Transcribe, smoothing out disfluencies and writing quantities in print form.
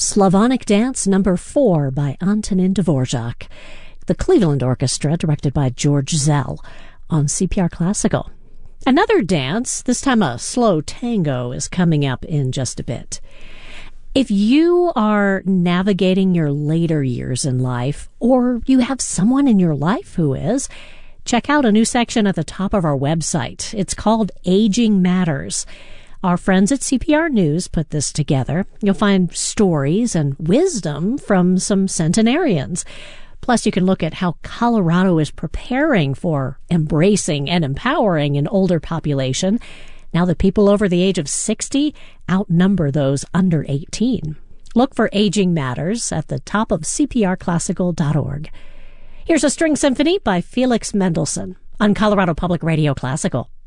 Slavonic Dance No. 4 by Antonin Dvorak. The Cleveland Orchestra, directed by George Zell, on CPR Classical. Another dance, this time a slow tango, is coming up in just a bit. If you are navigating your later years in life, or you have someone in your life who is, check out a new section at the top of our website. It's called Aging Matters. Our friends at CPR News put this together. You'll find stories and wisdom from some centenarians. Plus, you can look at how Colorado is preparing for embracing and empowering an older population now that people over the age of 60 outnumber those under 18. Look for Aging Matters at the top of cprclassical.org. Here's a string symphony by Felix Mendelssohn on Colorado Public Radio Classical.